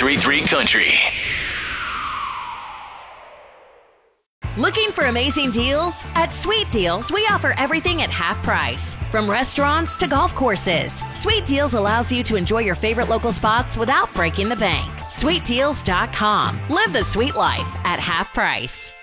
93.3 Country. Looking for amazing deals? At Sweet Deals, we offer everything at half price. From restaurants to golf courses, Sweet Deals allows you to enjoy your favorite local spots without breaking the bank. SweetDeals.com. Live the sweet life at half price.